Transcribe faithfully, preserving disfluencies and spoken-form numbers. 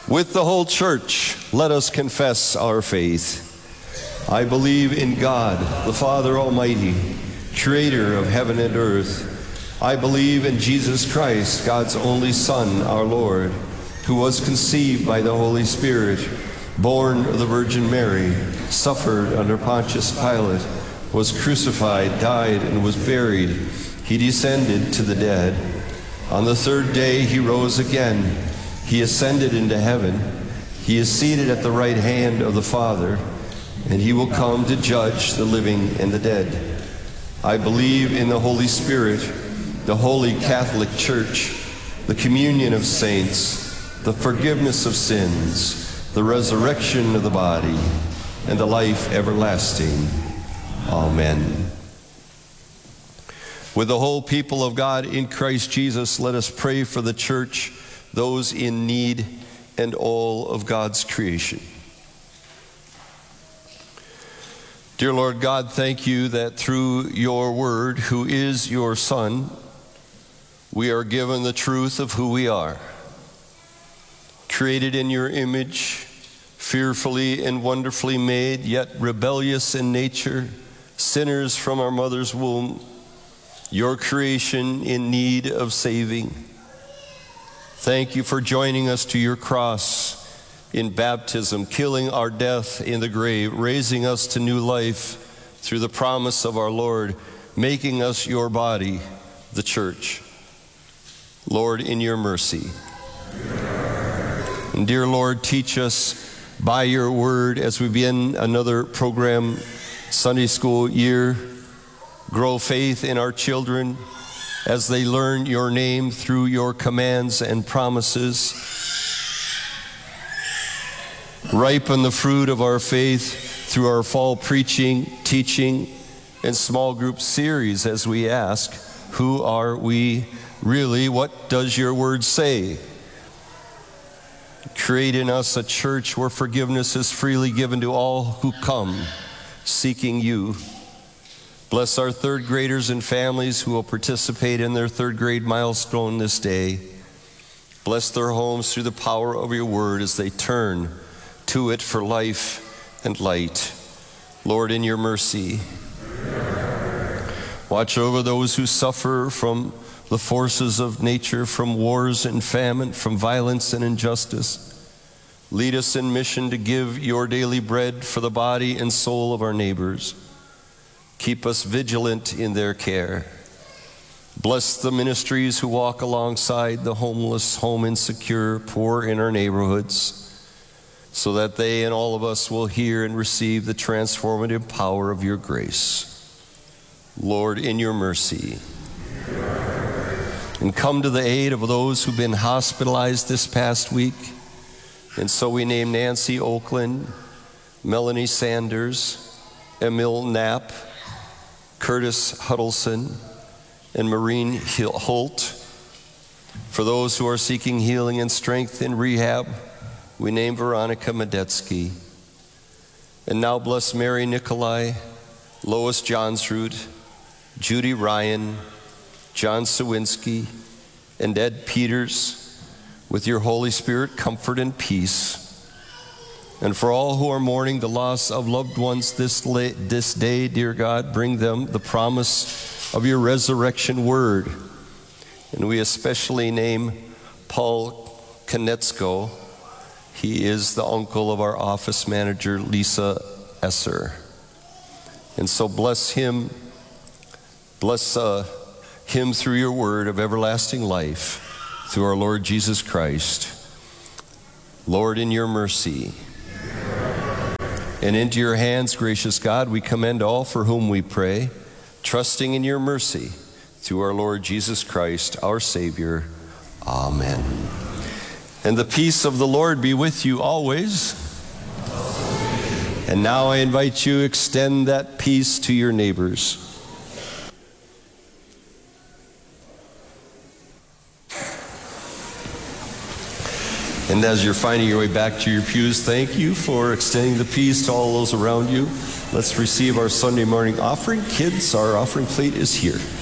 With the whole church, let us confess our faith. I believe in God, the Father Almighty, creator of heaven and earth. I believe in Jesus Christ, God's only Son, our Lord, who was conceived by the Holy Spirit, born of the Virgin Mary, suffered under Pontius Pilate, was crucified, died, and was buried. He descended to the dead. On the third day he rose again. He ascended into heaven. He is seated at the right hand of the Father, and he will come to judge the living and the dead. I believe in the Holy Spirit, the holy Catholic Church, the communion of saints, the forgiveness of sins, the resurrection of the body, and the life everlasting. Amen. With the whole people of God in Christ Jesus, let us pray for the church, those in need, and all of God's creation. Dear Lord God, thank you that through your word, who is your Son, we are given the truth of who we are. Created in your image, fearfully and wonderfully made, yet rebellious in nature, sinners from our mother's womb, your creation in need of saving. Thank you for joining us to your cross in baptism, killing our death in the grave, raising us to new life through the promise of our Lord, making us your body, the church. Lord, in your mercy. And dear Lord, teach us by your word as we begin another program, Sunday school year. Grow faith in our children as they learn your name through your commands and promises. Ripen the fruit of our faith through our fall preaching, teaching, and small group series as we ask, who are we really? What does your word say? Create in us a church where forgiveness is freely given to all who come seeking you. Bless our third graders and families who will participate in their third grade milestone this day. Bless their homes through the power of your word as they turn to it for life and light. Lord, in your mercy, watch over those who suffer from the forces of nature, from wars and famine, from violence and injustice. Lead us in mission to give your daily bread for the body and soul of our neighbors. Keep us vigilant in their care. Bless the ministries who walk alongside the homeless, home insecure, poor in our neighborhoods, so that they and all of us will hear and receive the transformative power of your grace. Lord, in your mercy. And come to the aid of those who've been hospitalized this past week. And so we name Nancy Oakland, Melanie Sanders, Emil Knapp, Curtis Huddleston, and Maureen Holt. For those who are seeking healing and strength in rehab, we name Veronica Medetsky. And now bless Mary Nikolai, Lois Johnsrud, Judy Ryan, John Sawinski, and Ed Peters, with your Holy Spirit, comfort and peace. And for all who are mourning the loss of loved ones this, la- this day, dear God, bring them the promise of your resurrection word. And we especially name Paul Konetsko. He is the uncle of our office manager, Lisa Esser. And so bless him, bless uh, him through your word of everlasting life, through our Lord Jesus Christ. Lord, in your mercy. And into your hands, gracious God, we commend all for whom we pray, trusting in your mercy, through our Lord Jesus Christ, our Savior. Amen. And the peace of the Lord be with you always. And now I invite you to extend that peace to your neighbors. And as you're finding your way back to your pews, thank you for extending the peace to all those around you. Let's receive our Sunday morning offering. Kids, our offering plate is here.